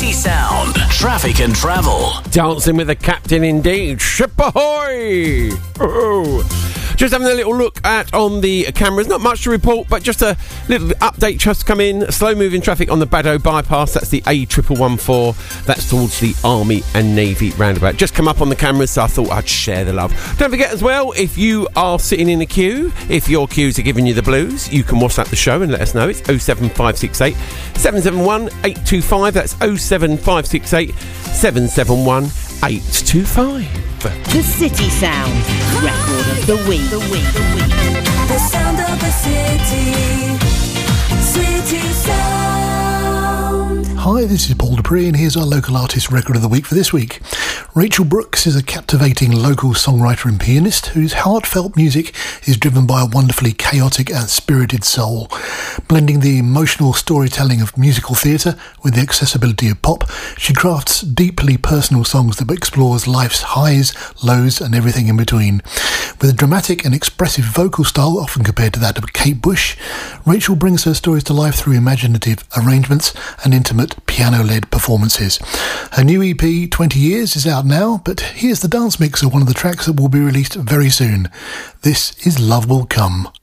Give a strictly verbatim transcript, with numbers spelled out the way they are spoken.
City Sound. Traffic and travel. Dancing with the captain indeed. Ship ahoy! Oh. Just having a little look at on the cameras. Not much to report, but just a little update just come in. Slow moving traffic on the Baddow bypass. That's the A one one one four. That's towards the Army and Navy roundabout. Just come up on the cameras, so I thought I'd share the love. Don't forget as well, if you are sitting in a queue, if your queues are giving you the blues, you can WhatsApp the show and let us know. It's oh seven five six eight, seven seven one, eight two five. That's oh seven five six eight, seven seven one, eight two five. The City Sound Record of the Week. The week. The week. The sound of the city. City Sound. Hi, this is Paul Dupree, and here's our local artist record of the week for this week. Rachel Brooks is a captivating local songwriter and pianist whose heartfelt music is driven by a wonderfully chaotic and spirited soul. Blending the emotional storytelling of musical theatre with the accessibility of pop, she crafts deeply personal songs that explores life's highs, lows and everything in between. With a dramatic and expressive vocal style often compared to that of Kate Bush, Rachel brings her stories to life through imaginative arrangements and intimate piano-led performances. Her new E P, twenty years, is out now, but here's the dance mix of one of the tracks that will be released very soon. This is Love Will Come.